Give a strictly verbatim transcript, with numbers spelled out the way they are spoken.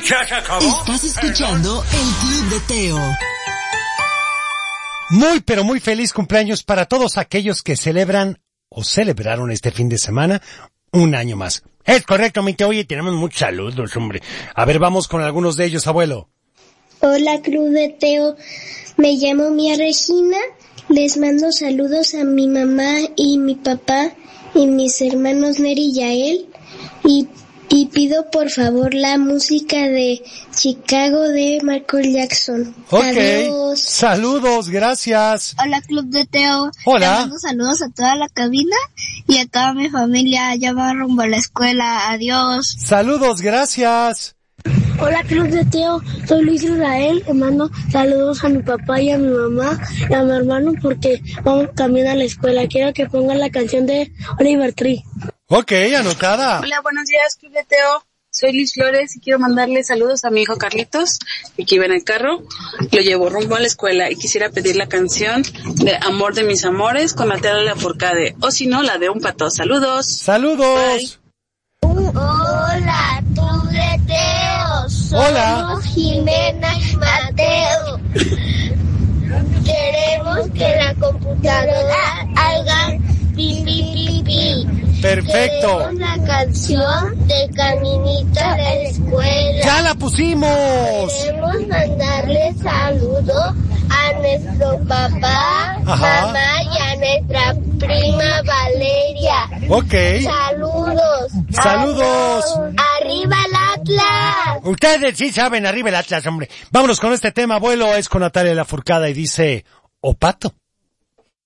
¿Ya se acabó? Estás escuchando el Club de Teo. Muy, pero muy feliz cumpleaños para todos aquellos que celebran o celebraron este fin de semana un año más. Es correcto, mi Teo. Oye, tenemos muchos saludos, hombre. A ver, vamos con algunos de ellos, abuelo. Hola, Club de Teo. Me llamo Mía Regina. Les mando saludos a mi mamá y mi papá y mis hermanos Neri y Yael. Y, y pido por favor la música de Chicago de Michael Jackson. Ok. Adiós. Saludos, gracias. Hola, Club de Teo. Hola. Les mando saludos a toda la cabina y a toda mi familia. Ya va rumbo a la escuela. Adiós. Saludos, gracias. Hola, Club de Teo, soy Luis Israel, le mando saludos a mi papá y a mi mamá y a mi hermano porque vamos también a la escuela. Quiero que pongan la canción de Oliver Tree. Ok, anotada. Hola, buenos días, Club de Teo. Soy Liz Flores y quiero mandarle saludos a mi hijo Carlitos, que iba en el carro. Lo llevo rumbo a la escuela y quisiera pedir la canción de Amor de mis amores con Natalia Lafourcade, o si no, la de Un pato. Saludos. Saludos. Hola, Club de Teo. Somos Hola. Jimena y Mateo. Queremos que la computadora haga pi, pi, pi, pi. Perfecto. Queremos la canción de Caminita de la escuela. ¡Ya la pusimos! Queremos mandarle saludo a nuestro papá, Ajá. mamá y a nuestra prima Valeria. Ok. Saludos. Saludos. Arriba el Atlas. Ustedes sí saben, arriba el Atlas, hombre. Vámonos con este tema, abuelo. Es con Natalia Lafourcade y dice, O pato.